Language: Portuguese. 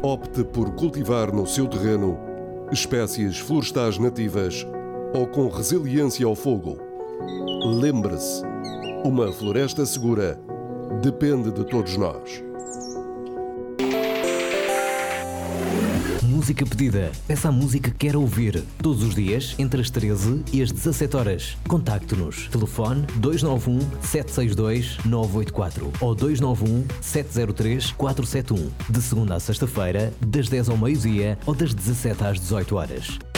Opte por cultivar no seu terreno espécies florestais nativas ou com resiliência ao fogo. Lembre-se, uma floresta segura depende de todos nós. Música pedida. Peça a música que quer ouvir. Todos os dias, entre as 13 e as 17 horas. Contacte-nos. Telefone 291 762 984 ou 291 703 471. De segunda a sexta-feira, das 10 ao meio-dia ou das 17 às 18 horas.